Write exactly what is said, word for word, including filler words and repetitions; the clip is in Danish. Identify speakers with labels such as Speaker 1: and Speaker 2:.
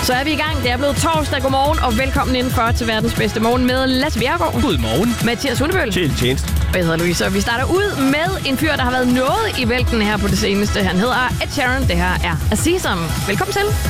Speaker 1: Så er vi i gang. Det er blevet torsdag. Godmorgen og velkommen indenfor til verdens bedste morgen med Lasse Bjerregaard.
Speaker 2: Godmorgen.
Speaker 1: Mathias Hundebøl.
Speaker 2: Til tjeneste.
Speaker 1: Og jeg hedder Louise, og vi starter ud med en fyr, der har været noget i vælten her på det seneste. Han hedder Ed Sheeran. Det her er Aziz. Velkommen til.